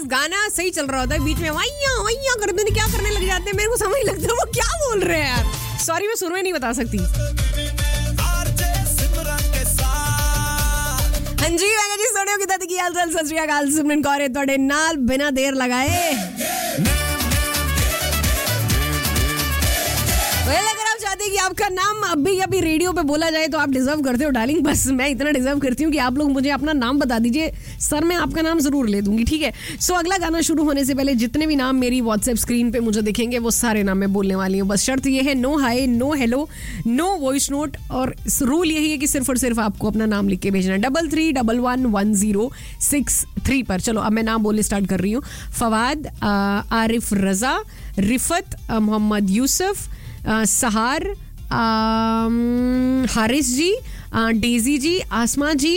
सिर्फ गाना सही चल रहा होता है, बीच में वैया करते हैं, क्या करने लग जाते हैं, मेरे को समझ नहीं लगता वो क्या बोल रहे हैं यार. सॉरी, मैं सुर में नहीं बता सकती. हाँ जी, मैं जी सोनियो की दादी की हाल चाल सत श्री अकाल सिमरन कौर है तोड़े नाल बिना देर लगाए. अगर आप चाहते हैं कि आपका नाम अभी रेडियो पे बोला जाए तो आप डिजर्व करते हो डार्लिंग. बस मैं इतना डिजर्व करती हूँ कि आप लोग मुझे अपना नाम बता दीजिए, सर मैं आपका नाम जरूर ले दूंगी, ठीक है. सो अगला गाना शुरू होने से पहले जितने भी नाम मेरी व्हाट्सएप स्क्रीन पे मुझे दिखेंगे वो सारे नाम मैं बोलने वाली हूँ. बस शर्त ये है, no high, no hello, no voice note, और रूल यही है कि सिर्फ और सिर्फ आपको अपना नाम लिख के भेजना है 33111063 पर. चलो अब मैं नाम बोलने स्टार्ट कर रही हूँ. फवाद, आरिफ रजा, रिफत, मोहम्मद यूसुफ, सहार, हारिस जी, Daisy ji, Asma ji,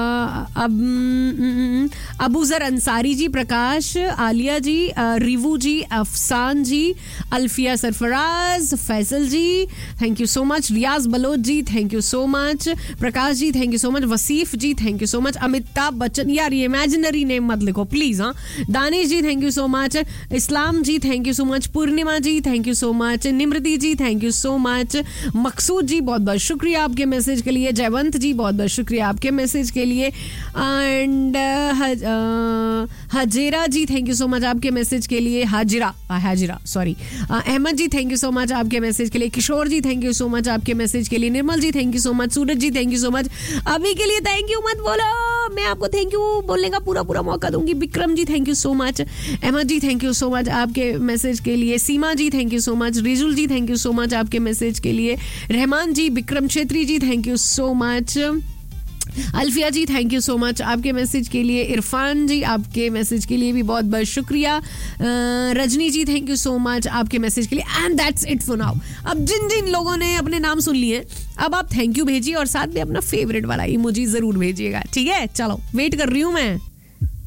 Abuzar Ansari ji, Prakash, Alia ji, review ji, Afsan ji, Alfiya Sarfaraz, Faisal ji thank you so much, Riyaz Bloch ji thank you so much, Prakash ji thank you so much, वसीफ ji thank you so much, Amitabh Bachchan, यार ये imaginary name मत लिखो please. हाँ, दानिश जी thank you so much, Islam ji thank you so much, Purnima ji thank you so much, निमृति ji thank you so much, मकसूद जी बहुत बहुत शुक्रिया आपके message के लिए, जयवंत जी बहुत बहुत शुक्रिया आपके मैसेज के लिए, and Hajera ji thank you so much आपके मैसेज के लिए, हाजिरा sorry, Ahmad ji thank you so much आपके मैसेज के लिए, किशोर जी थैंक यू सो मच आपके मैसेज के लिए, निर्मल जी thank you so much, Suraj ji thank you so much. अभी के लिए थैंक यू मत बोलो, मैं आपको थैंक यू बोलने का पूरा मौका दूंगी. Vikram ji thank you so much, Ahmad ji thank you so much आपके मैसेज के लिए, सीमा जी thank you so much, Rijul ji thank you so much आपके मैसेज के लिए, रहमान जी, विक्रम छेत्री जी thank you so much, Alfiya ji thank you so much आपके मैसेज के लिए, इरफान जी आपके मैसेज के लिए भी बहुत बहुत शुक्रिया, रजनी जी थैंक यू सो मच आपके मैसेज के लिए. And that's it for now. अब जिन जिन लोगों ने अपने नाम सुन लिए अब आप थैंक यू भेजिए और साथ में अपना फेवरेट वाला इमोजी जरूर भेजिएगा, ठीक है. चलो वेट कर रही हूँ मैं.